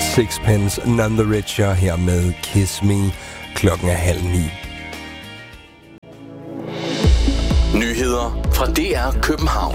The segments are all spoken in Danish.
Sixpence None the Richer her med Kiss Me. Klokken er 8:30. Nyheder fra DR København.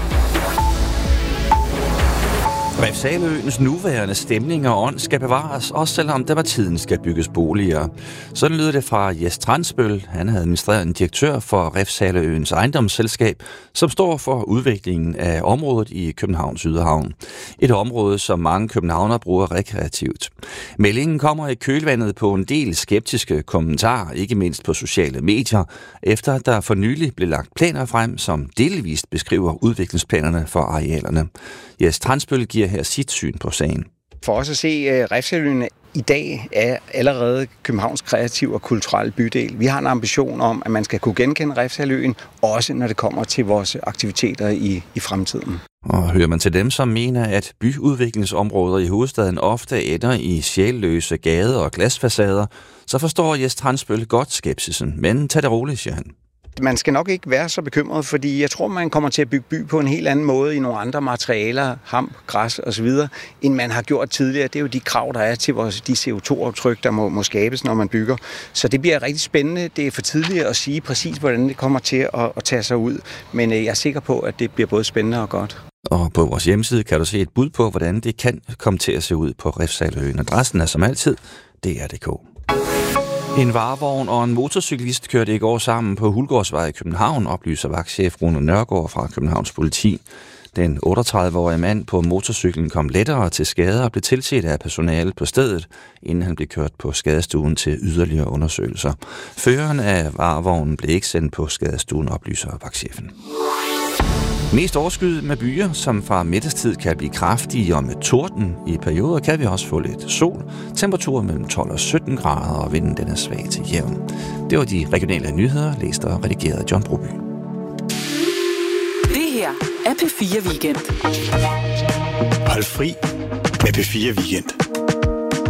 Refshaleøens nuværende stemning og ånd skal bevares, også selvom der med tiden skal bygges boliger. Sådan lyder det fra Jes Transbøl. Han er administrerende direktør for Refshaleøens ejendomsselskab, som står for udviklingen af området i Københavns Yderhavn. Et område, som mange københavnere bruger rekreativt. Meldingen kommer i kølvandet på en del skeptiske kommentarer, ikke mindst på sociale medier, efter der for nylig blev lagt planer frem, som delvist beskriver udviklingsplanerne for arealerne. Jes Transbøl giver her sit syn på sagen. For os at se, Refshaleøen i dag er allerede Københavns kreativ og kulturelle bydel. Vi har en ambition om, at man skal kunne genkende Refshaleøen, også når det kommer til vores aktiviteter i fremtiden. Og hører man til dem, som mener, at byudviklingsområder i hovedstaden ofte ender i sjælløse gader og glasfacader, så forstår Jes Transbøl godt skepsisen, men tag det roligt, siger han. Man skal nok ikke være så bekymret, fordi jeg tror, man kommer til at bygge by på en helt anden måde i nogle andre materialer, hamp, græs osv., end man har gjort tidligere. Det er jo de krav, der er til de CO2-aftryk, der må skabes, når man bygger. Så det bliver rigtig spændende. Det er for tidligt at sige præcis, hvordan det kommer til at tage sig ud. Men jeg er sikker på, at det bliver både spændende og godt. Og på vores hjemmeside kan du se et bud på, hvordan det kan komme til at se ud på Refshaleøen. Adressen er som altid DR.dk. En varevogn og en motorcyklist kørte i går sammen på Hulgårdsvej i København, oplyser vagtchef Rune Nørgaard fra Københavns Politi. Den 38-årige mand på motorcyklen kom lettere til skade og blev tilset af personale på stedet, inden han blev kørt på skadestuen til yderligere undersøgelser. Føreren af varevognen blev ikke sendt på skadestuen, oplyser vagtchefen. Mest overskyet med byer, som fra middagstid kan blive kraftige og med torden. I perioder kan vi også få lidt sol. Temperaturer mellem 12 og 17 grader, og vinden den er svag til jævn. Det var de regionale nyheder, læst og redigeret af John Broby. Det her er P4 Weekend. Hold fri med P4 Weekend.